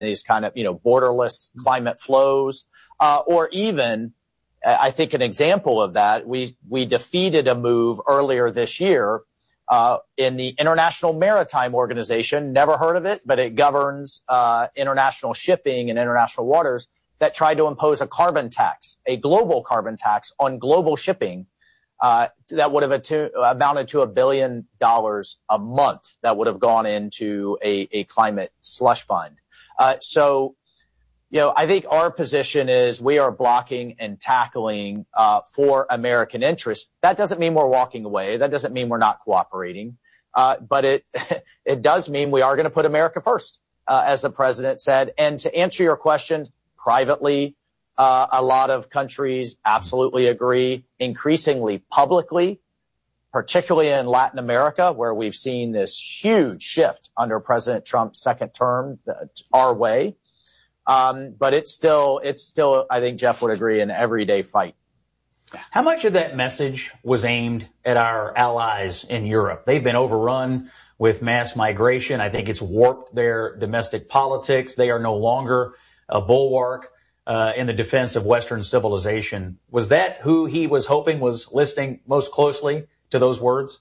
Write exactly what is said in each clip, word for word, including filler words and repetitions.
these kind of, you know, borderless climate flows, uh, or even, I think an example of that, we, we defeated a move earlier this year, uh, in the International Maritime Organization. Never heard of it, but it governs, uh, international shipping and international waters, that tried to impose a carbon tax, a global carbon tax on global shipping, uh, that would have atu- amounted to a billion dollars a month that would have gone into a, a climate slush fund. Uh, so, you know, I think our position is we are blocking and tackling, uh, for American interests. That doesn't mean we're walking away. That doesn't mean we're not cooperating. Uh, but it, it does mean we are going to put America first, uh, as the president said. And to answer your question, privately, uh, a lot of countries absolutely agree. Increasingly publicly, particularly in Latin America, where we've seen this huge shift under President Trump's second term, our way. Um, but it's still, it's still, I think Jeff would agree, an everyday fight. How much of that message was aimed at our allies in Europe? They've been overrun with mass migration. I think it's warped their domestic politics. They are no longer a bulwark uh, in the defense of Western civilization. Was that who he was hoping was listening most closely to those words?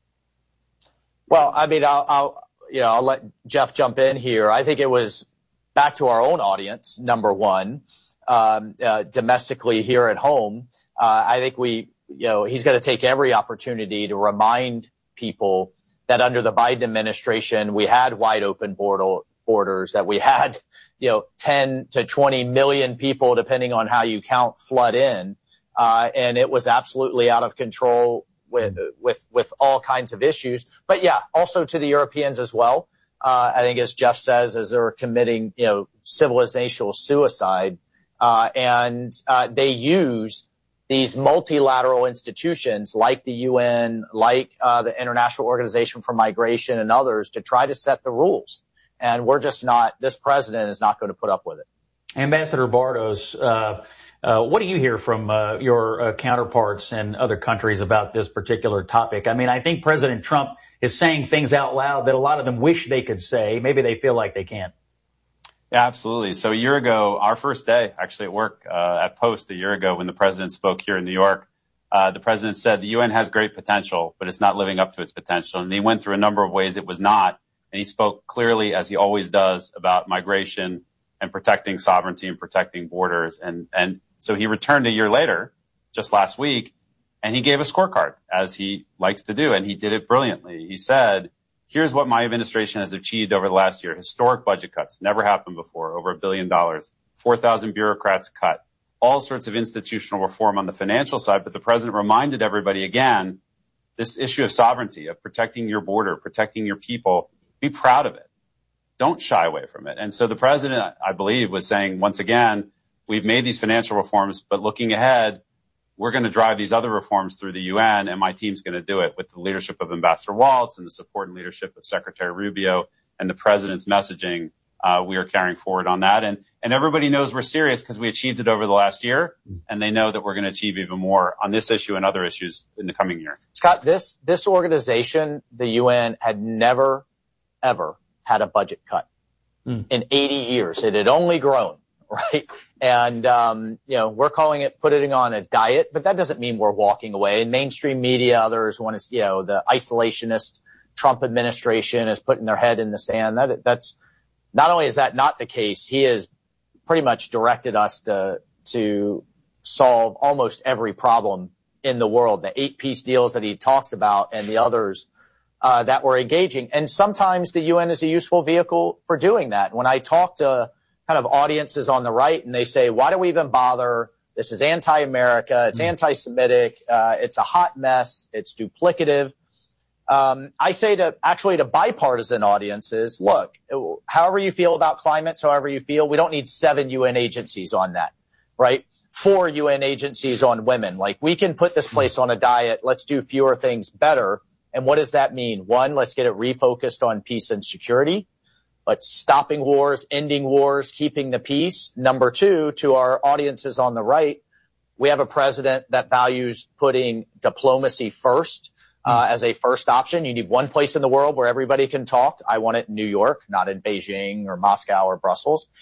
Well, I mean, I'll, I'll you know, I'll let Jeff jump in here. I think it was back to our own audience, number one, um, uh, domestically here at home. Uh, I think we, you know, he's going to take every opportunity to remind people that under the Biden administration, we had wide open border, borders, that we had, you know, ten to twenty million people, depending on how you count, flood in. Uh, and it was absolutely out of control with, with, with all kinds of issues. But yeah, also to the Europeans as well. Uh, I think, as Jeff says, as they're committing, you know, civilizational suicide, uh, and, uh, they use these multilateral institutions like the U N, like, uh, the International Organization for Migration and others to try to set the rules. And we're just not, this president is not going to put up with it. Ambassador Bartos, uh, uh, what do you hear from, uh, your uh, counterparts in other countries about this particular topic? I mean, I think President Trump is saying things out loud that a lot of them wish they could say. Maybe they feel like they can't. Yeah, absolutely. So a year ago, our first day actually at work, uh, at Post a year ago when the president spoke here in New York, uh, the president said the U N has great potential, but it's not living up to its potential. And he went through a number of ways it was not. And he spoke clearly, as he always does, about migration and protecting sovereignty and protecting borders. And, and so he returned a year later, just last week, and he gave a scorecard, as he likes to do. And he did it brilliantly. He said, here's what my administration has achieved over the last year. Historic budget cuts. Never happened before. Over a billion dollars. four thousand bureaucrats cut. All sorts of institutional reform on the financial side. But the president reminded everybody again, this issue of sovereignty, of protecting your border, protecting your people. Be proud of it. Don't shy away from it. And so the president, I believe, was saying, once again, we've made these financial reforms, but looking ahead, we're going to drive these other reforms through the U N, and my team's going to do it with the leadership of Ambassador Waltz and the support and leadership of Secretary Rubio and the president's messaging. Uh, we are carrying forward on that. And, and everybody knows we're serious because we achieved it over the last year, and they know that we're going to achieve even more on this issue and other issues in the coming year. Scott, this, this organization, the U N, had never, ever had a budget cut mm. in eighty years. It had only grown, right? And, um, you know, we're calling it putting on a diet, but that doesn't mean we're walking away. And mainstream media, others want to, you know, the isolationist Trump administration is putting their head in the sand. That, that's not only is that not the case, he has pretty much directed us to, to solve almost every problem in the world. The eight peace deals that he talks about and the others Uh, that we're engaging. And sometimes the U N is a useful vehicle for doing that. When I talk to kind of audiences on the right and they say, why do we even bother? This is anti-America. It's mm-hmm. anti-Semitic. Uh, it's a hot mess. It's duplicative. Um, I say to actually to bipartisan audiences, look, however you feel about climates, however you feel, we don't need seven U N agencies on that, right? Four U N agencies on women. Like, we can put this place on a diet. Let's do fewer things better. And what does that mean? One, let's get it refocused on peace and security, but stopping wars, ending wars, keeping the peace. Number two, to our audiences on the right, we have a president that values putting diplomacy first, uh, as a first option. You need one place in the world where everybody can talk. I want it in New York, not in Beijing or Moscow or Brussels.